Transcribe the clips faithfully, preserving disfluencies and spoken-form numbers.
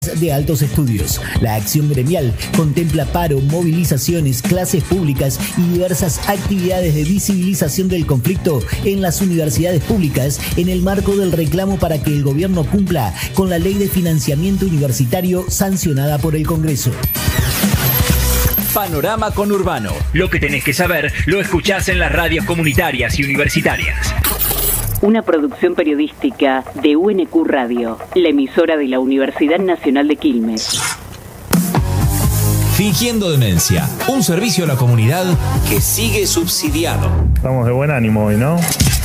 de Altos Estudios. La acción gremial contempla paro, movilizaciones, clases públicas y diversas actividades de visibilización del conflicto en las universidades públicas en el marco del reclamo para que el gobierno cumpla con la ley de financiamiento universitario sancionada por el Congreso. Panorama Conurbano. Lo que tenés que saber lo escuchás en las radios comunitarias y universitarias. Una producción periodística de U N Q Radio, la emisora de la Universidad Nacional de Quilmes. Fingiendo demencia, un servicio a la comunidad que sigue subsidiado. Estamos de buen ánimo hoy, ¿no?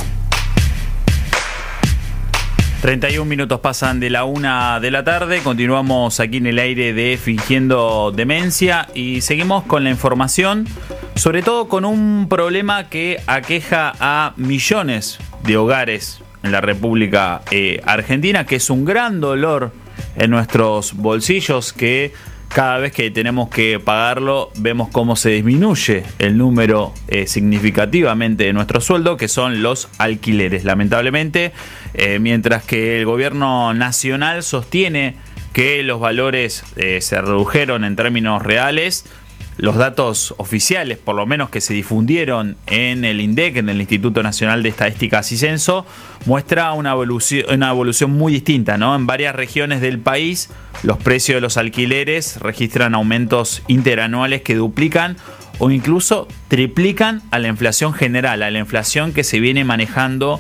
treinta y un minutos pasan de la una de la tarde, continuamos aquí en el aire de Fingiendo Demencia y seguimos con la información, sobre todo con un problema que aqueja a millones de hogares en la República eh, Argentina, que es un gran dolor en nuestros bolsillos, que cada vez que tenemos que pagarlo vemos cómo se disminuye el número eh, significativamente de nuestro sueldo, que son los alquileres. Lamentablemente, eh, mientras que el gobierno nacional sostiene que los valores eh, se redujeron en términos reales, los datos oficiales, por lo menos que se difundieron en el INDEC, en el Instituto Nacional de Estadísticas y Censo, muestra una evolución, una evolución muy distinta, ¿no? En varias regiones del país, los precios de los alquileres registran aumentos interanuales que duplican o incluso triplican a la inflación general, a la inflación que se viene manejando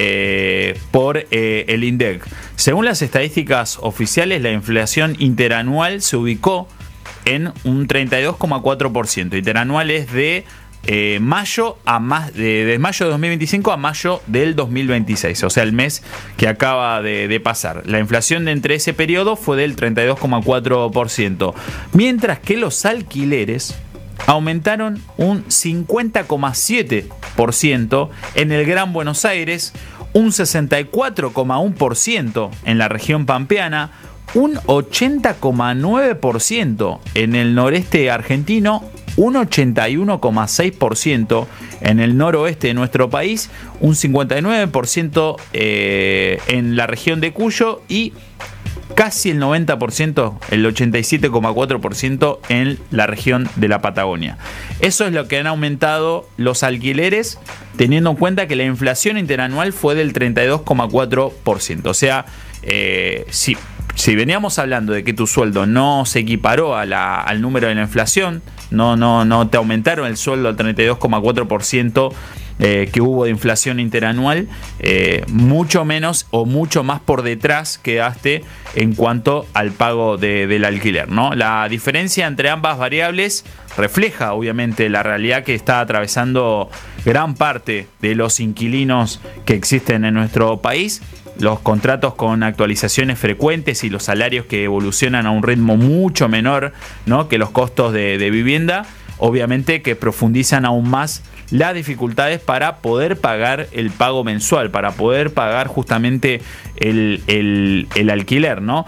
eh, por eh, el INDEC. Según las estadísticas oficiales, la inflación interanual se ubicó en un treinta y dos coma cuatro por ciento. Interanual es de eh, mayo a más de, de mayo de dos mil veinticinco a mayo del dos mil veintiséis, o sea, el mes que acaba de, de pasar. La inflación de entre ese periodo fue del treinta y dos coma cuatro por ciento, mientras que los alquileres aumentaron un cincuenta coma siete por ciento en el Gran Buenos Aires, un sesenta y cuatro coma uno por ciento en la región pampeana, un ochenta coma nueve por ciento en el noreste argentino, un ochenta y uno coma seis por ciento en el noroeste de nuestro país, un cincuenta y nueve por ciento eh, en la región de Cuyo y casi el noventa por ciento, el ochenta y siete coma cuatro por ciento en la región de la Patagonia. Eso es lo que han aumentado los alquileres, teniendo en cuenta que la inflación interanual fue del treinta y dos coma cuatro por ciento. O sea, eh, si, si veníamos hablando de que tu sueldo no se equiparó a la, al número de la inflación, no, no, no te aumentaron el sueldo al treinta y dos coma cuatro por ciento Eh, que hubo de inflación interanual, eh, mucho menos o mucho más por detrás quedaste en cuanto al pago de, del alquiler, ¿no? La diferencia entre ambas variables refleja obviamente la realidad que está atravesando gran parte de los inquilinos que existen en nuestro país. Los contratos con actualizaciones frecuentes y los salarios que evolucionan a un ritmo mucho menor, ¿no?, que los costos de, de vivienda, obviamente que profundizan aún más las dificultades para poder pagar el pago mensual, para poder pagar justamente el, el, el alquiler, ¿no?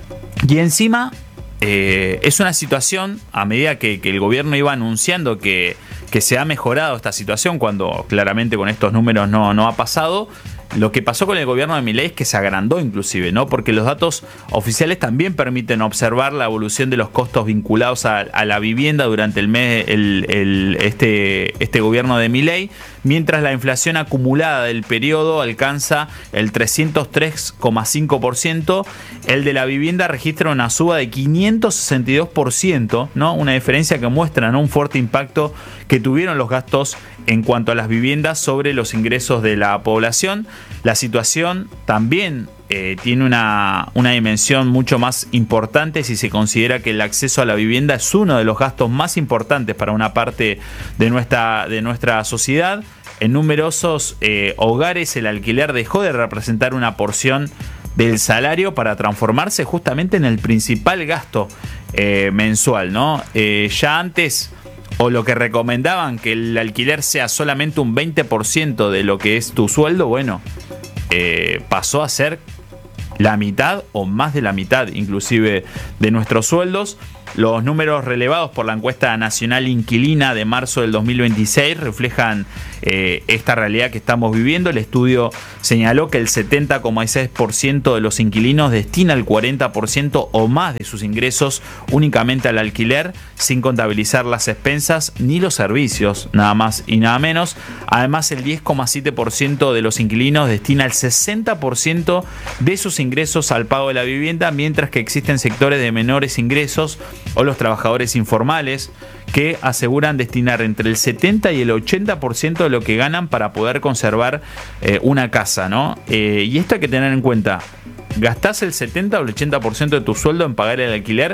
Y encima eh, es una situación, a medida que, que el gobierno iba anunciando que, que se ha mejorado esta situación, cuando claramente con estos números no, no ha pasado. Lo que pasó con el gobierno de Milei es que se agrandó inclusive, ¿no? Porque los datos oficiales también permiten observar la evolución de los costos vinculados a, a la vivienda durante el mes, el, el, este, este gobierno de Milei, mientras la inflación acumulada del periodo alcanza el trescientos tres coma cinco por ciento, el de la vivienda registra una suba de quinientos sesenta y dos por ciento, ¿no? Una diferencia que muestra, ¿no?, un fuerte impacto que tuvieron los gastos en cuanto a las viviendas sobre los ingresos de la población. La situación también eh, tiene una, una dimensión mucho más importante si se considera que el acceso a la vivienda es uno de los gastos más importantes para una parte de nuestra, de nuestra sociedad. En numerosos eh, hogares el alquiler dejó de representar una porción del salario para transformarse justamente en el principal gasto eh, mensual, ¿no? Eh, ya antes, o lo que recomendaban, que el alquiler sea solamente un veinte por ciento de lo que es tu sueldo, bueno, eh, pasó a ser la mitad o más de la mitad inclusive de nuestros sueldos. Los números relevados por la encuesta nacional inquilina de marzo del dos mil veintiséis reflejan eh, esta realidad que estamos viviendo. El estudio señaló que el setenta coma seis por ciento de los inquilinos destina el cuarenta por ciento o más de sus ingresos únicamente al alquiler, sin contabilizar las expensas ni los servicios, nada más y nada menos. Además, el diez coma siete por ciento de los inquilinos destina el sesenta por ciento de sus ingresos al pago de la vivienda, mientras que existen sectores de menores ingresos o los trabajadores informales que aseguran destinar entre el setenta y el ochenta por ciento de lo que ganan para poder conservar eh, una casa, ¿no? Eh, y esto hay que tener en cuenta. Gastás el setenta o el ochenta por ciento de tu sueldo en pagar el alquiler,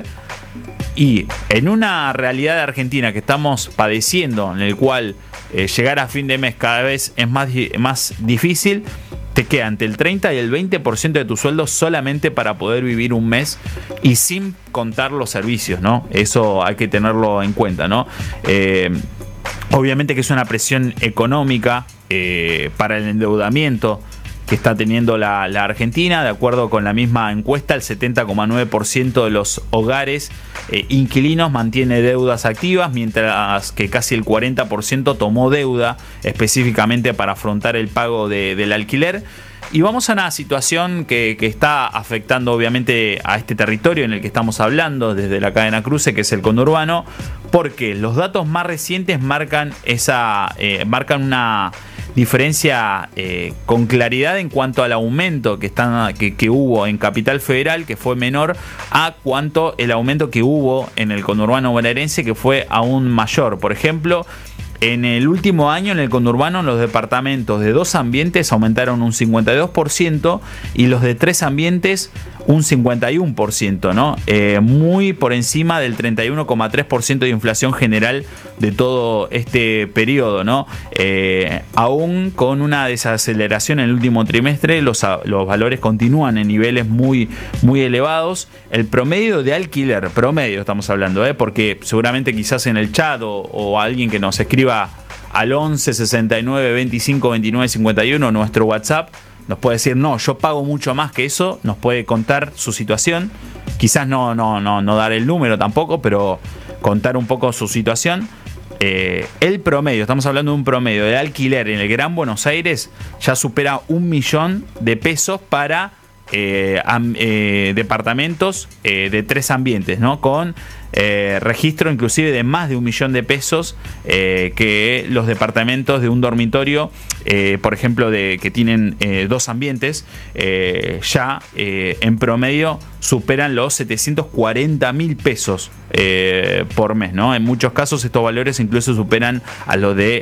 y en una realidad de Argentina que estamos padeciendo, en el cual eh, llegar a fin de mes cada vez es más, más difícil, te queda entre el treinta y el veinte por ciento de tu sueldo solamente para poder vivir un mes, y sin contar los servicios, ¿no? Eso hay que tenerlo en cuenta, ¿no? Eh, obviamente que es una presión económica eh, para el endeudamiento que está teniendo la, la Argentina. De acuerdo con la misma encuesta, el setenta coma nueve por ciento de los hogares eh, inquilinos mantiene deudas activas, mientras que casi el cuarenta por ciento tomó deuda específicamente para afrontar el pago de, del alquiler. Y vamos a una situación que, que está afectando obviamente a este territorio en el que estamos hablando desde la cadena cruce, que es el conurbano, porque los datos más recientes marcan, esa, eh, marcan una diferencia eh, con claridad en cuanto al aumento que, están, que, que hubo en Capital Federal, que fue menor, a cuanto el aumento que hubo en el conurbano bonaerense, que fue aún mayor. Por ejemplo, en el último año en el conurbano los departamentos de dos ambientes aumentaron un cincuenta y dos por ciento y los de tres ambientes un cincuenta y uno por ciento, ¿no? Eh, muy por encima del treinta y uno coma tres por ciento de inflación general de todo este periodo, ¿no? Eh, aún con una desaceleración en el último trimestre, los, los valores continúan en niveles muy, muy elevados. El promedio de alquiler, promedio estamos hablando, ¿eh? Porque seguramente quizás en el chat o, o alguien que nos escriba al once sesenta y nueve veinticinco veintinueve cincuenta y uno, nuestro WhatsApp, nos puede decir, no, yo pago mucho más que eso, nos puede contar su situación, quizás no, no, no, no dar el número tampoco, pero contar un poco su situación. Eh, el promedio, estamos hablando de un promedio de alquiler en el Gran Buenos Aires, ya supera un millón de pesos para eh, am, eh, departamentos eh, de tres ambientes, ¿no? Con Eh, registro inclusive de más de un millón de pesos eh, que los departamentos de un dormitorio, eh, por ejemplo, de que tienen eh, dos ambientes, eh, ya eh, en promedio superan los setecientos cuarenta mil pesos eh, por mes, ¿no? En muchos casos estos valores incluso superan a los de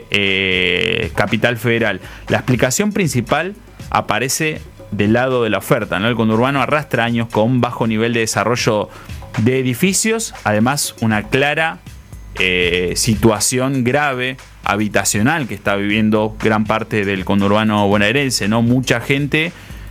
eh, Capital Federal. La explicación principal aparece del lado de la oferta, ¿no? El conurbano arrastra años con bajo nivel de desarrollo de edificios, además una clara eh, situación grave habitacional que está viviendo gran parte del conurbano bonaerense, ¿no? Mucha gente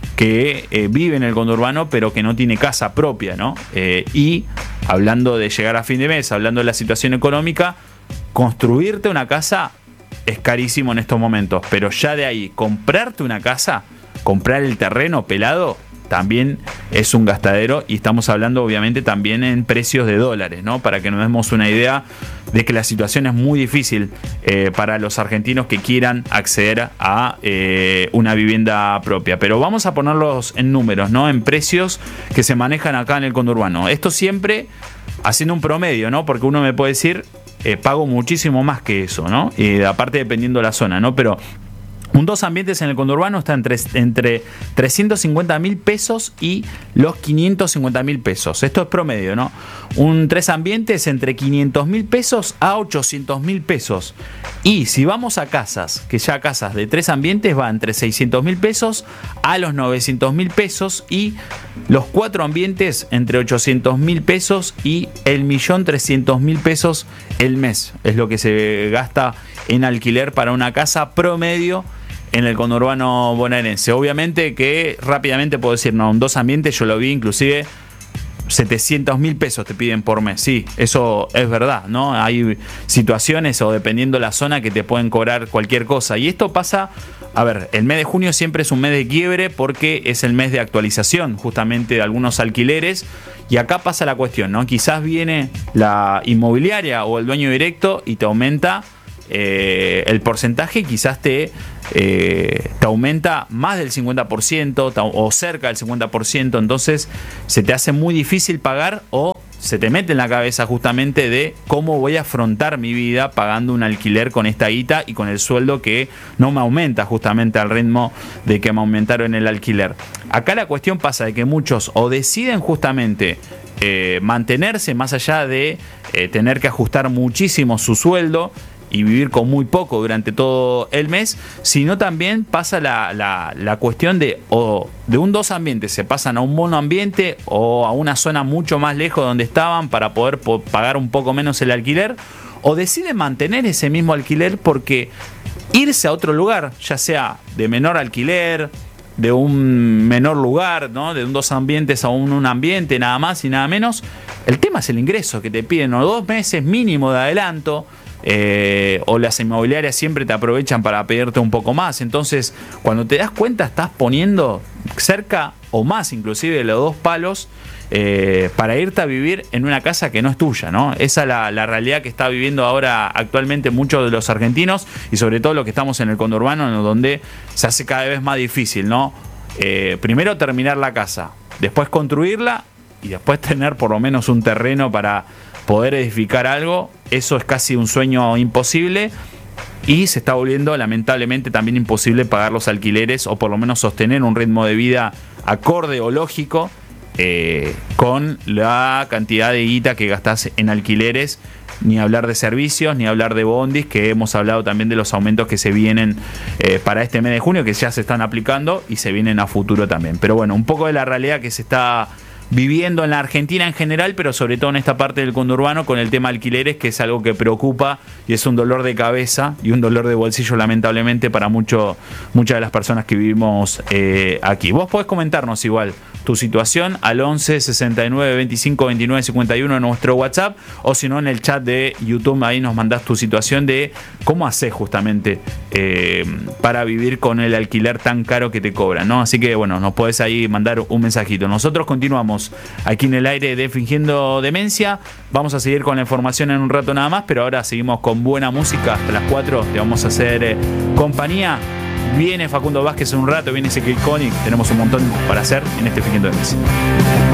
que eh, vive en el conurbano pero que no tiene casa propia, ¿no? Eh, y hablando de llegar a fin de mes, hablando de la situación económica, construirte una casa es carísimo en estos momentos, pero ya de ahí comprarte una casa, comprar el terreno pelado, también es un gastadero, y estamos hablando obviamente también en precios de dólares, ¿no? Para que nos demos una idea de que la situación es muy difícil eh, para los argentinos que quieran acceder a eh, una vivienda propia. Pero vamos a ponerlos en números, ¿no? En precios que se manejan acá en el conurbano. Esto siempre haciendo un promedio, ¿no? Porque uno me puede decir, eh, pago muchísimo más que eso, ¿no? Y aparte dependiendo de la zona, ¿no? Pero un dos ambientes en el conurbano está entre, entre trescientos cincuenta mil pesos y los quinientos cincuenta mil pesos. Esto es promedio, ¿no? Un tres ambientes entre quinientos mil pesos a ochocientos mil pesos. Y si vamos a casas, que ya casas de tres ambientes va entre seiscientos mil pesos a los novecientos mil pesos, y los cuatro ambientes entre ochocientos mil pesos y el millón trescientos mil pesos el mes. Es lo que se gasta en alquiler para una casa promedio en el conurbano bonaerense. Obviamente que rápidamente puedo decir, no, un dos ambientes yo lo vi inclusive setecientos mil pesos te piden por mes. Sí, eso es verdad, ¿no? Hay situaciones, o dependiendo la zona, que te pueden cobrar cualquier cosa. Y esto pasa a ver, el mes de junio siempre es un mes de quiebre porque es el mes de actualización justamente de algunos alquileres. Y acá pasa la cuestión, ¿no? Quizás viene la inmobiliaria o el dueño directo y te aumenta eh, el porcentaje, quizás te, eh, te aumenta más del cincuenta por ciento o cerca del cincuenta por ciento. Entonces se te hace muy difícil pagar o se te mete en la cabeza justamente de cómo voy a afrontar mi vida pagando un alquiler con esta guita y con el sueldo que no me aumenta justamente al ritmo de que me aumentaron el alquiler. Acá la cuestión pasa de que muchos o deciden justamente eh, mantenerse más allá de eh, tener que ajustar muchísimo su sueldo y vivir con muy poco durante todo el mes, sino también pasa la, la, la cuestión de o de un dos ambientes se pasan a un monoambiente o a una zona mucho más lejos donde estaban para poder po- pagar un poco menos el alquiler, o deciden mantener ese mismo alquiler porque irse a otro lugar, ya sea de menor alquiler, de un menor lugar, ¿no? De un dos ambientes a un, un ambiente, nada más y nada menos, el tema es el ingreso que te piden, o dos meses mínimo de adelanto. Eh, o las inmobiliarias siempre te aprovechan para pedirte un poco más. Entonces, cuando te das cuenta, estás poniendo cerca o más inclusive de los dos palos eh, para irte a vivir en una casa que no es tuya, ¿no? Esa es la, la realidad que está viviendo ahora actualmente muchos de los argentinos, y sobre todo los que estamos en el conurbano, donde se hace cada vez más difícil, ¿no? Eh, primero terminar la casa, después construirla y después tener por lo menos un terreno para poder edificar algo. Eso es casi un sueño imposible, y se está volviendo lamentablemente también imposible pagar los alquileres, o por lo menos sostener un ritmo de vida acorde o lógico eh, con la cantidad de guita que gastás en alquileres. Ni hablar de servicios, ni hablar de bondis, que hemos hablado también de los aumentos que se vienen eh, para este mes de junio, que ya se están aplicando y se vienen a futuro también. Pero bueno, un poco de la realidad que se está viviendo en la Argentina en general, pero sobre todo en esta parte del conurbano con el tema alquileres, que es algo que preocupa y es un dolor de cabeza y un dolor de bolsillo lamentablemente para mucho, muchas de las personas que vivimos eh, aquí. Vos podés comentarnos igual tu situación al once sesenta y nueve veinticinco veintinueve cincuenta y uno en nuestro WhatsApp, o si no en el chat de YouTube, ahí nos mandás tu situación de cómo haces justamente eh, para vivir con el alquiler tan caro que te cobran, ¿no? Así que bueno, nos podés ahí mandar un mensajito. Nosotros continuamos aquí en el aire de Fingiendo Demencia. Vamos a seguir con la información en un rato nada más, pero ahora seguimos con buena música hasta las cuatro. Te vamos a hacer eh, compañía. Viene Facundo Vázquez en un rato, viene Ezequiel Koenig. Tenemos un montón para hacer en este Fingiendo Demencia.